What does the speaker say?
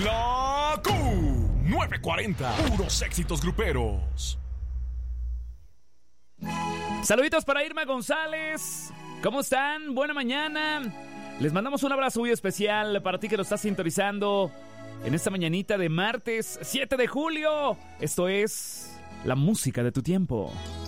La Q940. Puros éxitos gruperos. Saluditos para Irma González. ¿Cómo están? Buena mañana. Les mandamos un abrazo muy especial para ti que nos estás sintonizando en esta mañanita de martes 7 de julio. Esto es la música de tu tiempo.